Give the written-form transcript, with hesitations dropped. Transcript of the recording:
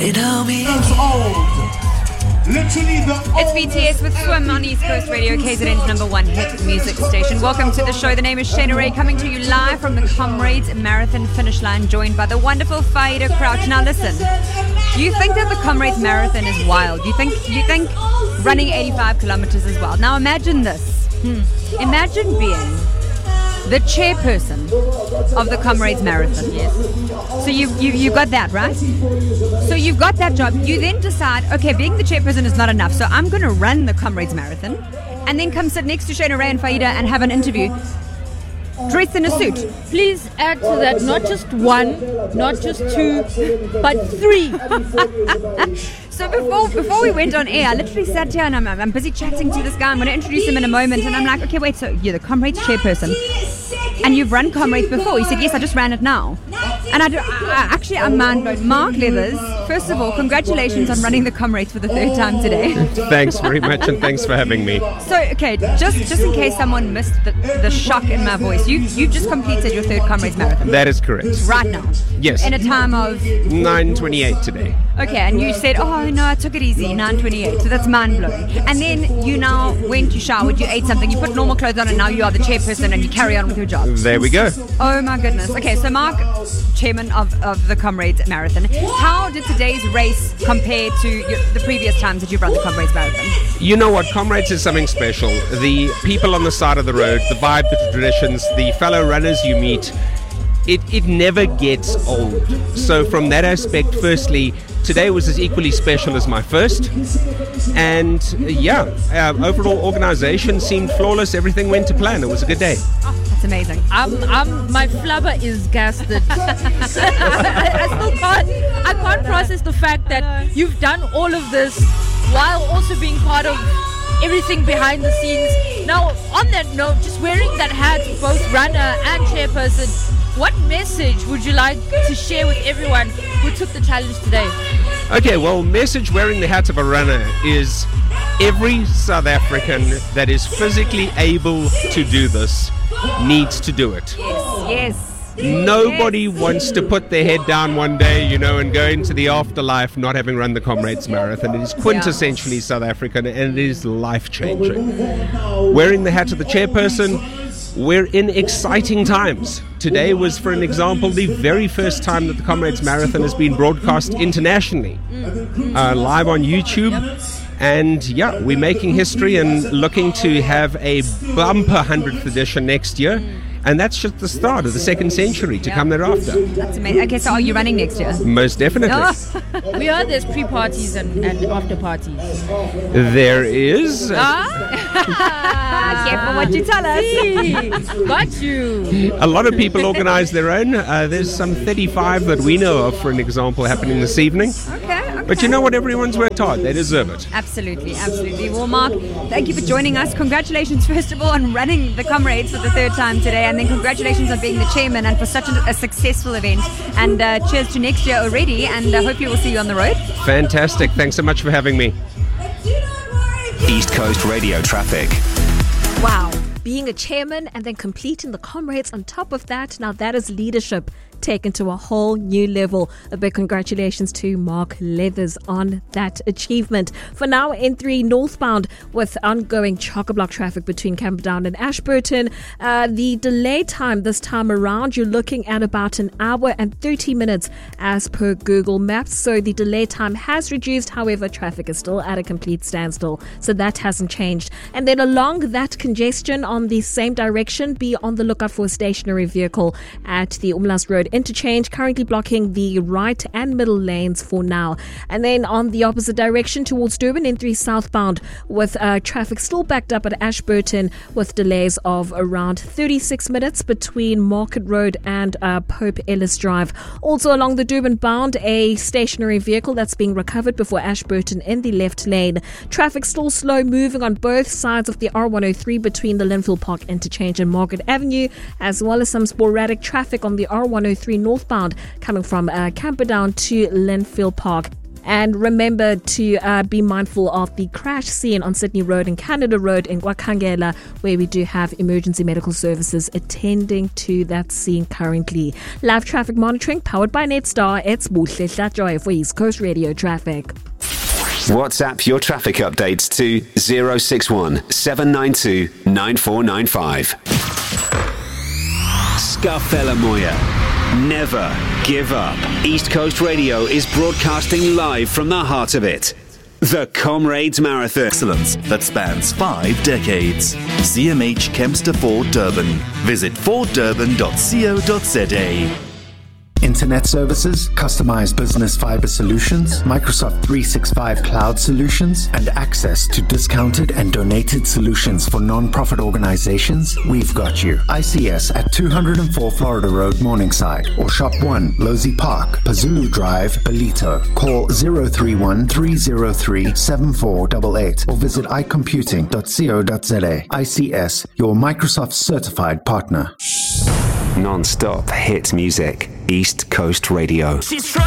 It's BTS with Swim on East Coast Radio, KZN's number one hit music station. Welcome to the show. The name is Shayna Ray, coming to you live from the Comrades Marathon finish line, joined by the wonderful Faida Crouch. Now listen, you think that the Comrades Marathon is wild. You think running 85 kilometers is wild. Now imagine this. Imagine being the chairperson of the Comrades Marathon. Yes. So you got that, right? So you've got that job. You then decide, okay, being the chairperson is not enough, so I'm going to run the Comrades Marathon and then come sit next to Shayna Ray and Faida and have an interview dressed in a suit. Please add to that, not just one, not just two, but three. So before we went on air, I literally sat here and I'm busy chatting to this guy. I'm going to introduce him in a moment. And I'm like, okay, wait, so you're the Comrades chairperson and you've run Comrades before? He said, yes, I just ran it now. And I'm mind blown. Mark Leathers, first of all, congratulations on running the Comrades for the third time today. Thanks very much, and thanks for having me. So, okay, just in case someone missed the shock in my voice, you just completed your third Comrades Marathon. That is correct. Right now? Yes. In a time of? 9:28 today. Okay, and you said, oh, no, I took it easy, 9:28, so that's mind-blowing. And then you now went, you showered, you ate something, you put normal clothes on, and now you are the chairperson and you carry on with your job. There we go. Oh, my goodness. Okay, so Mark, chairman of the Comrades Marathon, how did today's race compare to the previous times that you've run the Comrades Marathon? You know what, Comrades is something special. The people on the side of the road, the vibe, the traditions, the fellow runners you meet, it never gets old. So from that aspect, firstly, today was as equally special as my first. And overall organization seemed flawless. Everything went to plan. It was a good day. Oh, that's amazing. My flubber is gassed. I can't process the fact that you've done all of this while also being part of everything behind the scenes. Now, on that note, just wearing that hat, both runner and chairperson, what message would you like to share with everyone who took the challenge today? Okay, well, message wearing the hat of a runner is every South African that is physically able to do this needs to do it. Yes. Nobody wants to put their head down one day, and go into the afterlife not having run the Comrades Marathon. It is quintessentially South African and it is life-changing. Wearing the hat of the chairperson, we're in exciting times. Today was, for an example, the very first time that the Comrades Marathon has been broadcast internationally, live on YouTube. And we're making history and looking to have a bumper 100th edition next year. And that's just the start of the second century to come thereafter. That's amazing. Okay, so are you running next year? Most definitely. Oh. We heard there's pre-parties and after parties. There is. Careful what you tell us. Got you. A lot of people organize their own. There's some 35 that we know of, for an example, happening this evening. Okay. But you know what? Everyone's worked hard. They deserve it. Absolutely. Well, Mark, thank you for joining us. Congratulations, first of all, on running the Comrades for the third time today. And then congratulations on being the chairman and for such a successful event. And cheers to next year already. And hopefully we'll see you on the road. Fantastic. Thanks so much for having me. East Coast Radio traffic. Wow. Being a chairman and then completing the Comrades on top of that, now that is leadership taken to a whole new level. A big congratulations to Mark Leathers on that achievement. For now, N3 northbound with ongoing chock-a-block traffic between Camperdown and Ashburton. The delay time this time around, you're looking at about an hour and 30 minutes as per Google Maps. So the delay time has reduced. However, traffic is still at a complete standstill. So that hasn't changed. And then along that congestion on the same direction, be on the lookout for a stationary vehicle at the Umlas Road interchange, currently blocking the right and middle lanes for now. And then on the opposite direction towards Durban, N3 southbound with traffic still backed up at Ashburton with delays of around 36 minutes between Market Road and Pope Ellis Drive. Also along the Durban bound, a stationary vehicle that's being recovered before Ashburton in the left lane. Traffic still slow moving on both sides of the R103 between the Linfield Park interchange and Margaret Avenue, as well as some sporadic traffic on the R103 northbound coming from Camperdown to Linfield Park. And remember to be mindful of the crash scene on Sydney Road and Canada Road in KwaKhangela, where we do have emergency medical services attending to that scene currently. Live traffic monitoring powered by Netstar. It's Buhle Hlatjoy for East Coast Radio Traffic. WhatsApp your traffic updates to 061 792 9495. Scarfella Moya. Never give up. East Coast Radio is broadcasting live from the heart of it. The Comrades Marathon. Excellence that spans 5 decades. CMH Kempster Ford Durban. Visit forddurban.co.za. Internet services, customized business fiber solutions, Microsoft 365 cloud solutions, and access to discounted and donated solutions for non-profit organizations, we've got you. ICS at 204 Florida Road, Morningside, or Shop 1, Losey Park, Pazulu Drive, Belito. Call 031-303-7488 or visit icomputing.co.za. ICS, your Microsoft certified partner. Non-stop hit music. East Coast Radio.